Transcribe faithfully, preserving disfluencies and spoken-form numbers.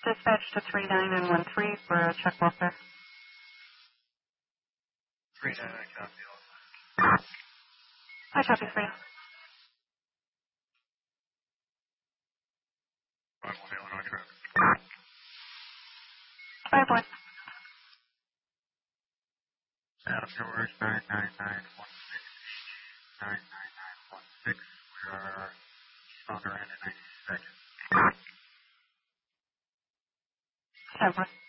Dispatch to three nine and one three for Chuck Walker. three nine, I copy all. I copy three. five one Illinois traffic. five one. South George nine nine nine one six nine nine nine one six. We are on our end in ninety seconds. seven one.